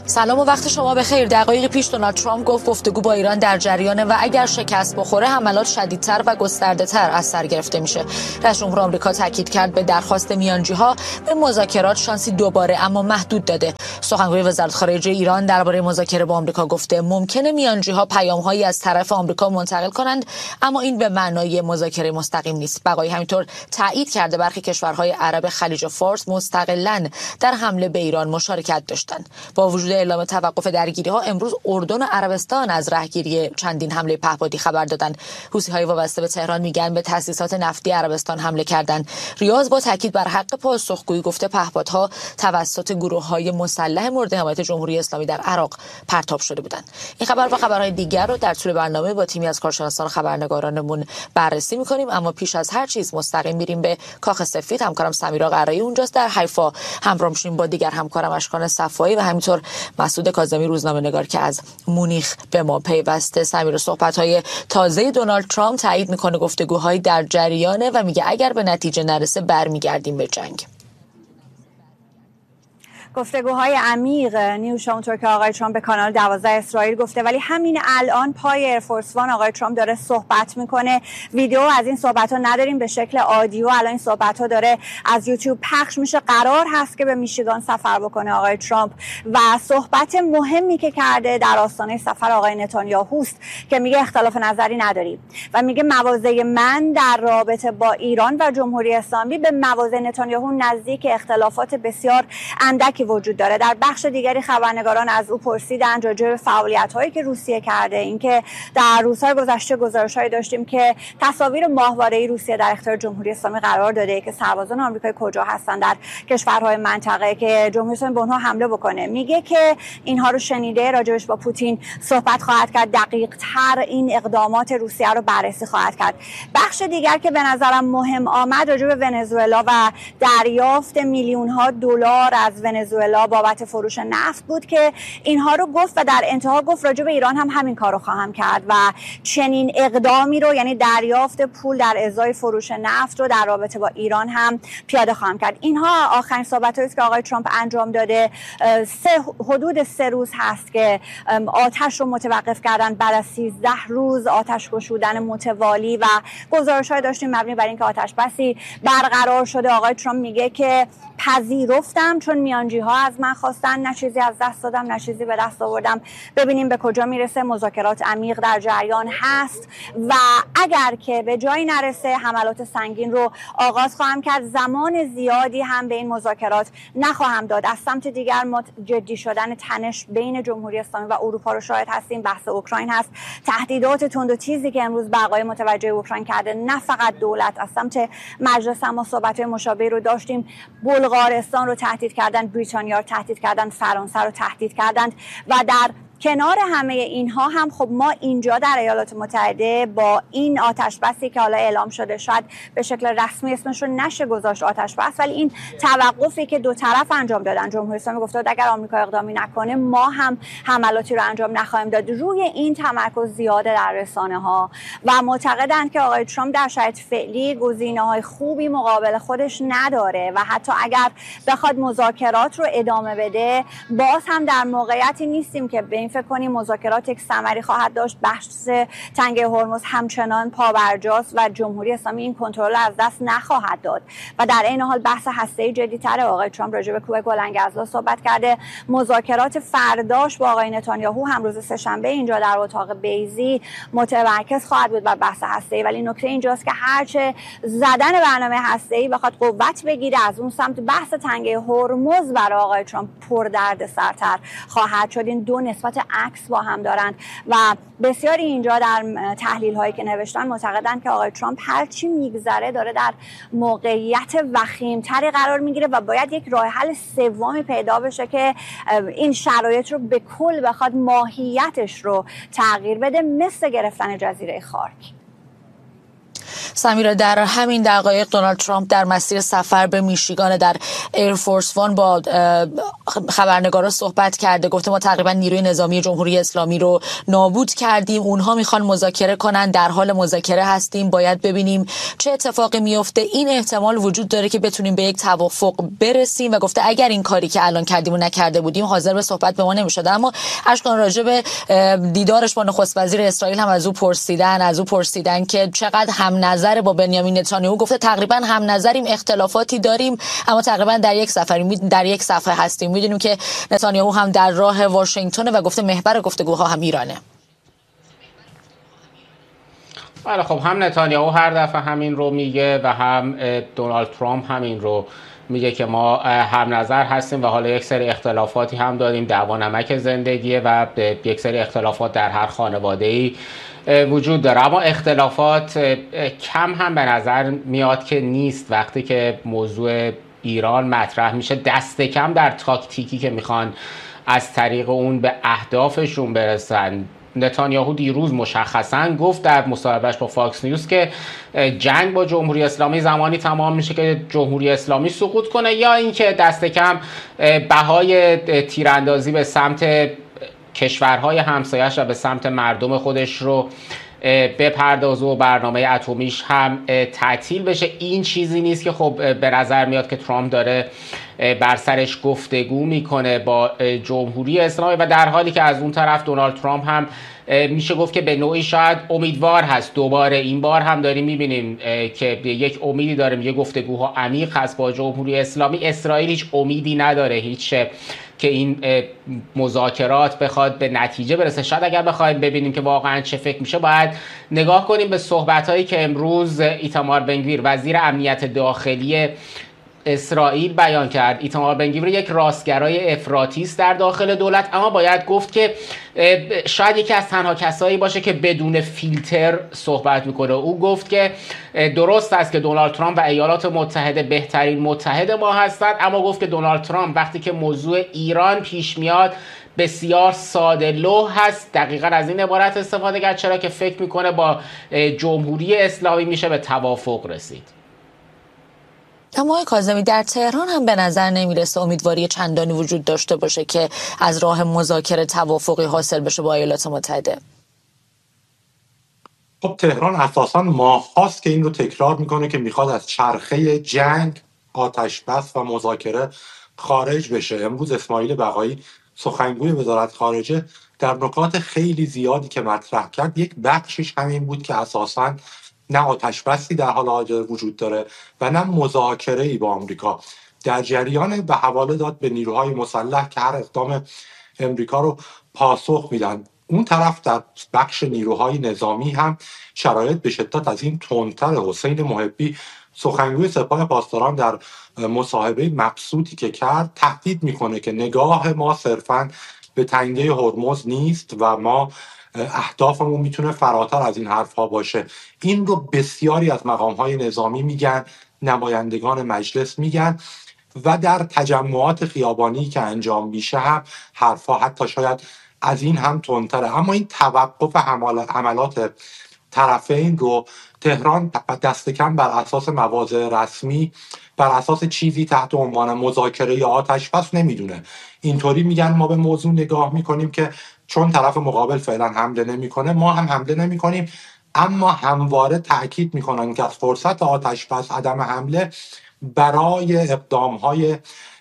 سلام و وقت شما بخیر. دقایق پیش دونالد ترامپ گفت گفتگو با ایران در جریانه و اگر شکست بخوره حملات شدیدتر و گسترده‌تر از سر گرفته میشه. رئیس جمهور آمریکا تاکید کرد به درخواست میانجی‌ها به مذاکرات شانسی دوباره اما محدود داده. سخنگوی وزارت خارجه ایران درباره مذاکره با آمریکا گفته ممکنه میانجی‌ها پیام‌هایی از طرف آمریکا منتقل کنند اما این به معنای مذاکره مستقیم نیست. بقایی همینطور تایید کرده برخی کشورهای عرب خلیج فارس مستقلاً در حمله به ایران مشارکت داشتند. با وجود اعلام توقف درگیری‌ها امروز اردن و عربستان از رهگیری چندین حمله پهپادی خبر دادند. حوثی‌های وابسته به تهران میگن به تأسیسات نفتی عربستان حمله کردند. ریاض با تاکید بر حق پاسخگویی گفته پهپادها توسط گروه‌های مسلح مورد حمایت جمهوری اسلامی در عراق پرتاب شده بودند. این خبر و خبرهای دیگر رو در طول برنامه با تیمی از کارشناسان خبرنگارانمون بررسی می‌کنیم، اما پیش از هر چیز مستقیم میریم به کاخ سفید. همکارم سمیرا قرایی اونجاست در حیفا، همراه میشیم با دیگر همکارم اشکان صفایی و همینطور مسعود کاظمی روزنامه‌نگار که از مونیخ به ما پیوسته. سمیرا، صحبت‌های تازه دونالد ترامپ تایید میکنه گفتگوهای در جریانه و میگه اگر به نتیجه نرسه برمیگردیم به جنگ. گفتگوهای عمیق نیوز اونطور که آقای ترامپ به کانال 12 اسرائیل گفته، ولی همین الان پای ایرفورس وان آقای ترامپ داره صحبت میکنه. ویدیو از این صحبت ها نداریم به شکل آدیو، الان این صحبت ها داره از یوتیوب پخش میشه. قرار هست که به میشیگان سفر بکنه آقای ترامپ و صحبت مهمی که کرده در آستانه سفر آقای نتانیاهوست که میگه اختلاف نظری نداریم و میگه مواضع من در رابطه با ایران و جمهوری اسلامی به مواضع نتانیاهو نزدیک، اختلافات بسیار اندکی وجود داره. در بخش دیگری خبرنگاران از او پرسیدند راجع به فعالیت‌هایی که روسیه کرده، اینکه در روزهای گذشته گزارش‌هایی داشتیم که تصاویر ماهواره‌ای روسیه در اختیار جمهوری اسلامی قرار داده که سربازان آمریکایی کجا هستن در کشورهای منطقه که جمهوری اسلامی به اونها حمله بکنه. میگه که اینها رو شنیده، راجعش با پوتین صحبت خواهد کرد، دقیق‌تر این اقدامات روسیه رو بررسی خواهد کرد. بخش دیگر که به نظرم مهم آمد راجع به ونزوئلا و دریافت میلیون‌ها دلار از ونزوئلا بابت فروش نفت بود که اینها رو گفت و در انتها گفت راجع به ایران هم همین کارو خواهم کرد و چنین اقدامی رو، یعنی دریافت پول در ازای فروش نفت رو در رابطه با ایران هم پیاده خواهم کرد. اینها آخرین صحبتایی است که آقای ترامپ انجام داده. حدود 3 روز هست که آتش رو متوقف کردن بعد از 13 روز آتش گشودن متوالی و گزارش‌های داشتیم مبنی بر اینکه آتش بسی برقرار شده. آقای ترامپ میگه که پذیرفتم چون میانجی‌ها از من خواستن، نه چیزی از دست دادم نه چیزی به دست آوردم. ببینیم به کجا میرسه. مذاکرات عمیق در جریان هست و اگر که به جایی نرسه حملات سنگین رو آغاز خواهم کرد. زمان زیادی هم به این مذاکرات نخواهم داد. از سمت دیگر ما جدی شدن تنش بین جمهوری اسلامی و اروپا رو شاهد هستیم. بحث اوکراین هست، تهدیدات تند و تیزی که امروز بقای متوجه اوکراین کرده، نه فقط دولت، از سمت مجلس هم ما صحبت‌های مشابهی رو داشتیم. بلغارستان رو تهدید کردن، بریتانیا رو تهدید کردن، فرانسه رو تهدید کردند و در کنار همه اینها هم خب ما اینجا در ایالات متحده با این آتش بسی که حالا اعلام شده، شاید به شکل رسمی اسمش رو نشه گذاشت آتش بس، ولی این توقفی که دو طرف انجام دادن، جمهوری اسلامی گفته اگر آمریکا اقدامی نکنه ما هم حملاتی رو انجام نخواهیم داد، روی این تمرکز زیاده در رسانه ها و معتقدند که آقای ترامپ در شرایط فعلی گزینه‌های خوبی مقابل خودش نداره و حتی اگر بخواد مذاکرات رو ادامه بده باز هم در موقعیتی نیستیم که به این فکر کنیم مذاکرات یک ثمری خواهد داشت. بحث تنگه هرمز همچنان پابرجاست و جمهوری اسلامی این کنترل از دست نخواهد داد و در این حال بحث هسته‌ای جدی‌تره. آقای ترامپ راجع به کوه گلنگزلا صحبت کرده. مذاکرات فرداش با آقای نتانیاهو هم روز سه‌شنبه اینجا در اتاق بیضی متمرکز خواهد بود بر بحث هسته‌ای، ولی نکته اینجاست که هرچه زدن برنامه هسته‌ای بخواد قوت بگیره، از اون سمت بحث تنگه هرمز برای آقای ترامپ پردردسرتر خواهد شد. این دو نسبت عکس با هم دارند و بسیاری اینجا در تحلیل هایی که نوشتن معتقدند که آقای ترامپ هرچی میگذره داره در موقعیت وخیمتری قرار میگیره و باید یک راه حل سومی پیدا بشه که این شرایط رو به کل بخواد ماهیتش رو تغییر بده، مثل گرفتن جزیره خارک. سمیرا، در همین دقایق دونالد ترامپ در مسیر سفر به میشیگان در ایرفورس وان با خبرنگارا صحبت کرده. گفته ما تقریبا نیروی نظامی جمهوری اسلامی رو نابود کردیم، اونها میخوان مذاکره کنن، در حال مذاکره هستیم، باید ببینیم چه اتفاقی میفته. این احتمال وجود داره که بتونیم به یک توافق برسیم و گفته اگر این کاری که الان کردیم و نکرده بودیم حاضر به صحبت به ما نمیشد. اما اشکان راجع به دیدارش با نخست وزیر اسرائیل هم از او پرسیدن که چقدر هم نظر با بنیامین نتانیاهو. گفته تقریبا هم نظریم، اختلافاتی داریم اما تقریبا در یک صفحه هستیم. میدونیم که نتانیاهو هم در راه واشنگتن و گفته محور گفتگوها هم ایرانه. بله خب، هم نتانیاهو هر دفعه همین رو میگه و هم دونالد ترامپ همین رو میگه که ما هم نظر هستیم و حالا یک سری اختلافاتی هم داریم، دعوا نمک زندگیه و یک سری اختلافات در هر خانواده‌ای وجود داره. اما اختلافات کم هم به نظر میاد که نیست وقتی که موضوع ایران مطرح میشه، دست کم در تاکتیکی که میخوان از طریق اون به اهدافشون برسن. نتانیاهو دیروز مشخصا گفت در مصاحبهش با فاکس نیوز که جنگ با جمهوری اسلامی زمانی تمام میشه که جمهوری اسلامی سقوط کنه یا اینکه دست کم بهای تیراندازی به سمت کشورهای همسایه‌اش و به سمت مردم خودش رو بپردازه و برنامه اتمیش هم تعطیل بشه. این چیزی نیست که خب به نظر میاد که ترامپ داره بر سرش گفتگو میکنه با جمهوری اسلامی و در حالی که از اون طرف دونالد ترامپ هم میشه گفت که به نوعی شاید امیدوار هست. دوباره این بار هم داریم میبینیم که یک امیدی داره، میگه گفتگوها عمیق هست با جمهوری اسلامی. اسرائیل هیچ امیدی نداره که این مذاکرات بخواد به نتیجه برسه. شاید اگر بخوایم ببینیم که واقعا چه فکر میشه باید نگاه کنیم به صحبت‌هایی که امروز ایتامار بنگویر وزیر امنیت داخلی اسرائیل بیان کرد. ایتامار بنگویر یک راستگرای افراطی است در داخل دولت، اما باید گفت که شاید یکی از تنها کسایی باشه که بدون فیلتر صحبت میکنه. او گفت که درست است که دونالد ترامپ و ایالات متحده بهترین متحد ما هستند، اما گفت که دونالد ترامپ وقتی که موضوع ایران پیش میاد بسیار ساده لوح هست. دقیقاً از این عبارت استفاده کرد، چرا که فکر میکنه با جمهوری اسلامی میشه به توافق رسید. اما آقای کاظمی، در تهران هم به نظر نمیرسه امیدواری چندانی وجود داشته باشه که از راه مذاکره توافقی حاصل بشه با ایالات متحده. خب تهران اساساً ماه‌هاست که این رو تکرار میکنه که میخواد از چرخه جنگ، آتش بس و مذاکره خارج بشه. امروز اسماعیل بقایی سخنگوی وزارت خارجه در نکات خیلی زیادی که مطرح کرد، یک بخشش همین بود که اساساً نه آتش بسی در حال حاضر وجود داره و نه مذاکره‌ای با آمریکا در جریان، به حواله داد به نیروهای مسلح که هر اقدام امریکا رو پاسخ میدن. اون طرف در بخش نیروهای نظامی هم شرایط به شدت از این تندتر. حسین محبی سخنگوی سپاه پاسداران در مصاحبه مبسوطی که کرد تهدید میکنه که نگاه ما صرفاً به تنگه هرمز نیست و ما اهدافمون میتونه فراتر از این حرفها باشه. این رو بسیاری از مقامهای نظامی میگن، نمایندگان مجلس میگن و در تجمعات خیابانی که انجام میشه هم حرفها حتی شاید از این هم تندتره. اما این توقف حملات طرفین رو تهران دست کم بر اساس مواضع رسمی، بر اساس چیزی تحت عنوان مذاکره یا آتش بس نمیدونه. اینطوری میگن ما به موضوع نگاه میکنیم که چون طرف مقابل فعلا حمله نمیکنه ما هم حمله نمیکنیم، اما همواره تاکید میکنن که از فرصت آتش بس، عدم حمله، برای اقدامهای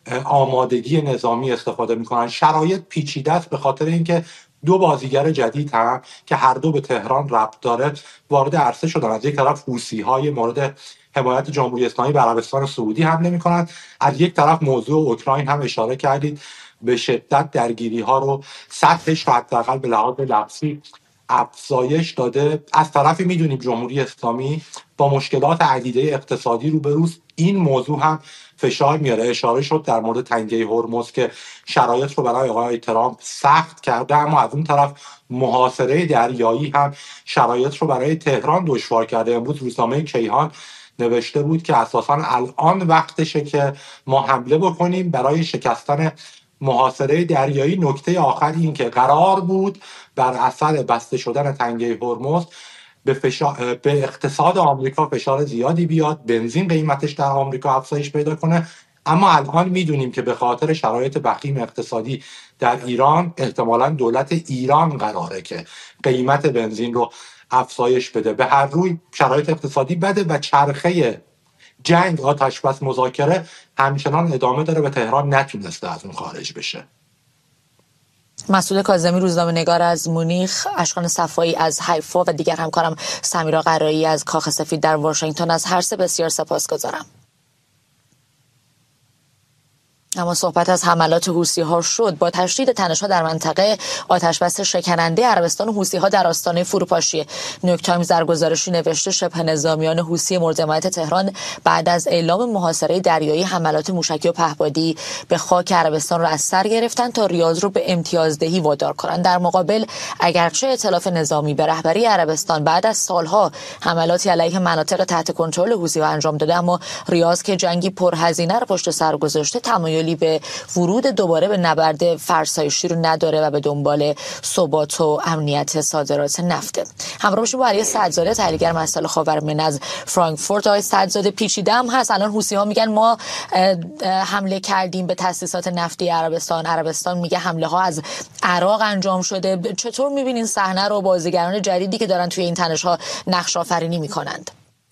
آمادگی نظامی استفاده میکنن. شرایط پیچیده است به خاطر اینکه دو بازیگر جدید هم که هر دو به تهران ربط داره وارد عرصه شدن. از یک طرف حوثی‌های مورد حمایت جمهوری اسلامی به عربستان سعودی حمله میکنن، از یک طرف موضوع اوکراین هم اشاره کردید به شدت درگیری‌ها رو سطحش رو حداقل به لحاظ لفظی افزایش داده. از طرفی میدونیم جمهوری اسلامی با مشکلات عدیده اقتصادی روبروست. این موضوع هم فشار میاره. اشاره شد در مورد تنگه هرمز که شرایط رو برای آقای ترامپ سخت کرده، اما از اون طرف محاصره دریایی هم شرایط رو برای تهران دشوار کرده. امروز روزنامه کیهان نوشته بود که اساساً الان وقتشه که ما حمله بکنیم برای شکستن محاصره دریایی. نکته آخری این که قرار بود بر اثر بسته شدن تنگه هرمز به اقتصاد آمریکا فشار زیادی بیاد، بنزین قیمتش در آمریکا افزایش پیدا کنه. اما الان میدونیم که به خاطر شرایط وخیم اقتصادی در ایران احتمالاً دولت ایران قراره که قیمت بنزین رو افزایش بده. به هر روی شرایط اقتصادی بده و چرخه جنگ، آتش بس، مذاکره همچنان ادامه داره و تهران نتونسته از اون خارج بشه. مسعود کاظمی، روزنامه‌نگار از مونیخ، اشکان صفایی از حیفا و دیگر همکارم سمیرا قرایی از کاخ سفید در واشنگتن، از هر سه بسیار سپاسگزارم. اما صحبت از حملات حوثی‌ها شد. با تشدید تنش‌ها در منطقه، آتش‌بس شکننده عربستان و حوثی‌ها در آستانه فروپاشی. نیویورک تایمز در گزارشی نوشته شبه نظامیان حوثی مورد حمایت تهران بعد از اعلام محاصره دریایی حملات موشکی و پهپادی به خاک عربستان را از سر گرفتند تا ریاض رو به امتیازدهی وادار کنند. در مقابل، اگرچه ائتلاف نظامی به رهبری عربستان بعد از سالها حملاتی علیه مناطق تحت کنترل حوثی‌ها انجام داده، اما ریاض که جنگی پرهزینه را پشت سر گذاشته تمایلی به ورود دوباره به نبرد فرسایشی رو نداره و به دنبال ثبات و امنیت صادرات نفته. همراه باشیم با علی سعدزاده، تحلیلگر مسائل خاورمیانه از فرانکفورت. آقای سعدزاده، پیچیده هم هست. الان حوثی‌ها میگن ما حمله کردیم به تأسیسات نفتی عربستان. عربستان میگه حمله ها از عراق انجام شده. چطور میبینین صحنه رو، بازیگران جدیدی که دارن توی این تنش‌ها نقش آفرینی میکنند؟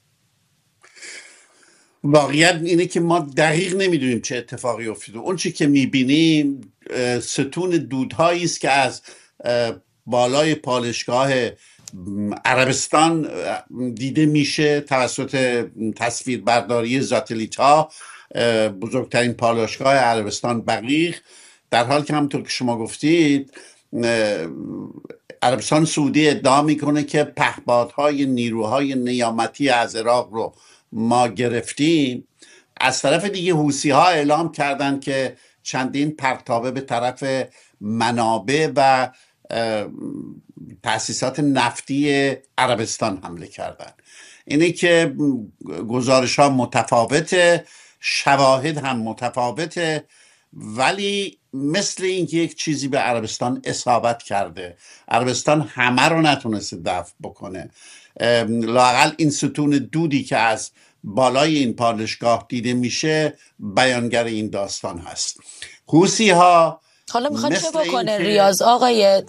واقعیت اینه که ما دقیق نمیدونیم چه اتفاقی افتاده. اون چی که میبینیم ستون دودهایی است که از بالای پالشگاه عربستان دیده میشه توسط تصویربرداری ساتلیت ها. بزرگترین پالایشگاه عربستان بقیق، در حال که همونطور که شما گفتید عربستان سعودی ادعا میکنه که پهپادهای نیروهای نیامتی از عراق رو ما گرفتیم. از طرف دیگه حوثی ها اعلام کردن که چندین پرتابه به طرف منابع و تأسیسات نفتی عربستان حمله کردن. اینه که گزارش ها متفاوته، شواهد هم متفاوته، ولی مثل اینکه یک چیزی به عربستان اصابت کرده. عربستان همه رو نتونسته دفع بکنه. لااقل این ستون دودی که از بالای این پالشگاه دیده میشه بیانگر این داستان هست. حوثی ها حالا میخواد چه بکنه ریاض؟ آقای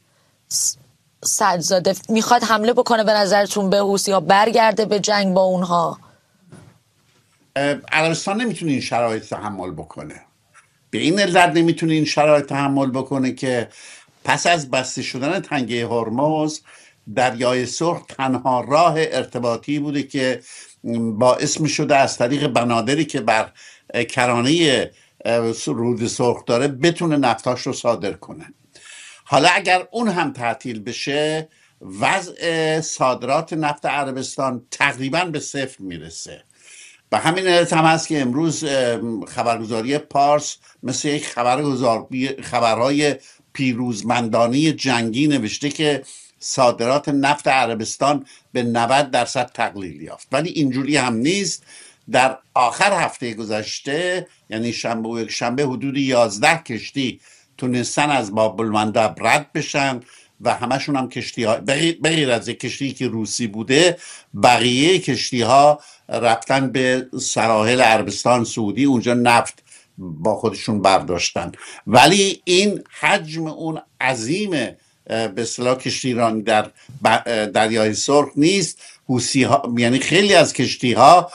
سعدزاده میخواد حمله بکنه به نظرتون به حوثی ها، برگرده به جنگ با اونها؟ عربستان نمیتونه این شرایط تحمل بکنه. به این علت نمیتونه این شرایط تحمل بکنه که پس از بسته شدن تنگه هرمز، دریای سرخ تنها راه ارتباطی بوده که باعث می شده از طریق بنادری که بر کرانه رود سرخ داره بتونه نفتاش رو صادر کنه. حالا اگر اون هم تعطیل بشه، وضع صادرات نفت عربستان تقریبا به صفر میرسه. به همین علت هم هست که امروز خبرگزاری پارس مثل یک خبرهای پیروزمندانه جنگی نوشته که صادرات نفت عربستان به 90% تقلیل یافت. ولی اینجوری هم نیست. در آخر هفته گذشته، یعنی شنبه و یک شنبه، حدود 11 کشتی تونستن از باب المندب رد بشن و همشون هم کشتی ها، بغیر از یک کشتی که روسی بوده، بقیه کشتی ها رفتن به سواحل عربستان سعودی، اونجا نفت با خودشون برداشتن. ولی این حجم اون عظیم به اصطلاح کشتیرانی در دریای سرخ نیست. حوثی ها، یعنی خیلی از کشتی ها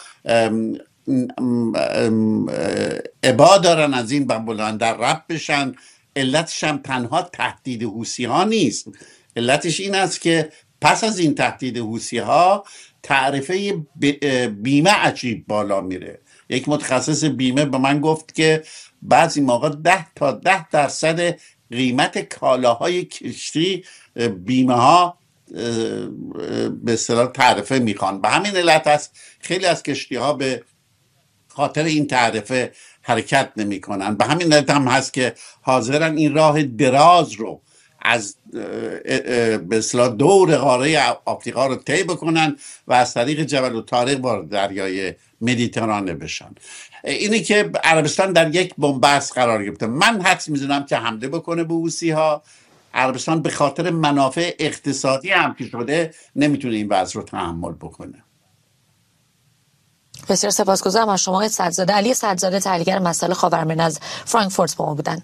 ابا دارن از این باب المندب رد بشن. علتش هم تنها تهدید حوثی ها نیست، علتش این است که پس از این تهدید حوثی ها تعرفه بیمه عجیب بالا میره. یک متخصص بیمه به من گفت که بعضی موقع 10% قیمت کالاهای کشتی بیمه ها به اصطلاح تعرفه میخوان. به همین علت است خیلی از کشتی ها به خاطر این تعرفه حرکت نمی کنن. به همین علت هم هست که حاضرن این راه دراز رو از به اصطلاح دور قاره آفریقا رو طی بکنن و از طریق جبل الطارق وارد دریای مدیترانه بشن. اینه که عربستان در یک بنبست قرار گرفته. من حدس میزنم که حمله بکنه به حوثی ها. عربستان به خاطر منافع اقتصادی هم که شده نمیتونه این وضع رو تحمل بکنه. بسیار سپاسگزارم از شما سدزاده. علی سدزاده، تحلیلگر مسائل خاورمیانه از فرانکفورت با ما بودن.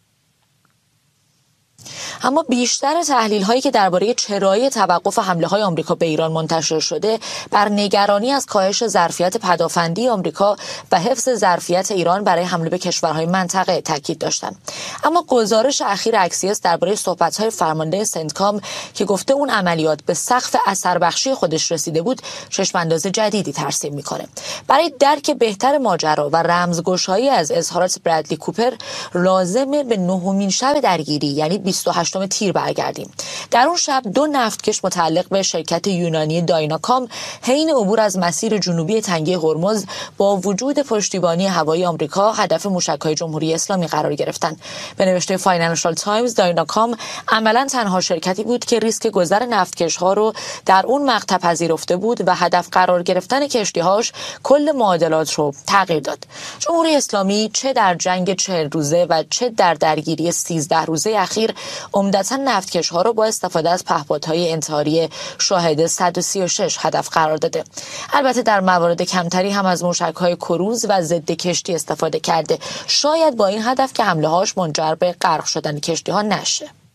اما بیشتر تحلیل هایی که درباره چرایی توقف حمله های آمریکا به ایران منتشر شده بر نگرانی از کاهش ظرفیت پدافندی آمریکا و حفظ ظرفیت ایران برای حمله به کشورهای منطقه تاکید داشتند. اما گزارش اخیر اکسیوس درباره صحبت های فرمانده سنتکام که گفته اون عملیات به سقف اثر بخشی خودش رسیده بود، چشم انداز جدیدی ترسیم میکنه. برای درک بهتر ماجرا و رمزگشایی از اظهارات برادلی کوپر لازمه به نهمین شب درگیری یعنی 28 تیر برگردیم. در اون شب 2 نفتکش متعلق به شرکت یونانی دایناکام حین عبور از مسیر جنوبی تنگه هرمز با وجود پشتیبانی هوایی آمریکا هدف موشک‌های جمهوری اسلامی قرار گرفتند. به نوشته فاینانشال تایمز، دایناکام عملاً تنها شرکتی بود که ریسک گذر نفتکش‌ها رو در اون مقطع پذیرفته بود و هدف قرار گرفتن کشتی‌هاش کل معادلات رو تغییر داد. جمهوری اسلامی چه در جنگ 40 روزه و چه در درگیری 13 روزه اخیر عمدتاً نفتکش‌ها رو با استفاده از پهپادهای انتحاری شاهد 136 هدف قرار داده. البته در موارد کمتری هم از موشک‌های کروز و ضد کشتی استفاده کرده، شاید با این هدف که حمله‌هاش منجر به غرق شدن کشتی‌ها نشه.